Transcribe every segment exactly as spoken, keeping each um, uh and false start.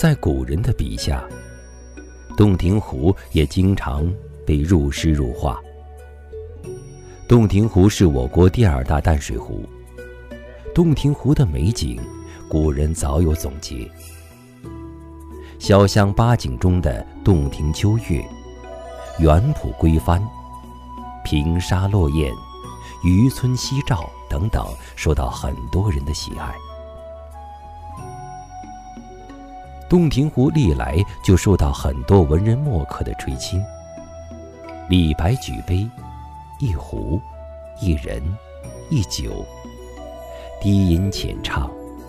在古人的笔下，洞庭湖也经常被入诗入画。洞庭湖是我国第二大淡水湖，洞庭湖的美景，古人早有总结。潇湘八景中的洞庭秋月、园圃归帆、平沙落雁、渔村夕照等等，受到很多人的喜爱。洞庭湖历来就受到很多文人墨客的垂青。李白举杯，一壶，一人，一酒，低吟浅唱，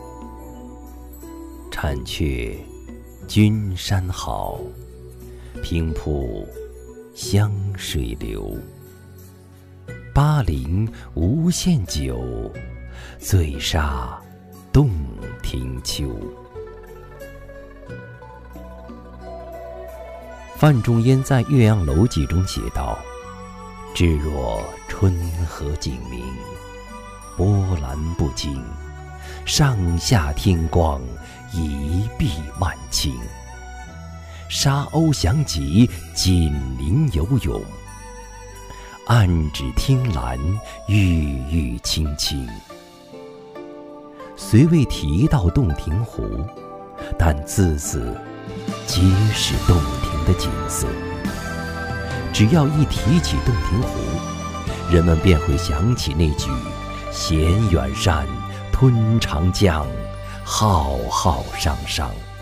婵却君山好，平铺湘水流。巴陵无限酒，醉杀洞庭秋。范仲淹在《岳阳楼记》中写道：至若春和景明，波澜不惊，上下天光，一碧万顷。沙鸥翔集，锦鳞游泳，岸芷汀兰，郁郁青青。虽未提到洞庭湖，但字字皆是洞庭的景色。只要一提起洞庭湖，人们便会想起那句衔远山吞长江，浩浩汤汤。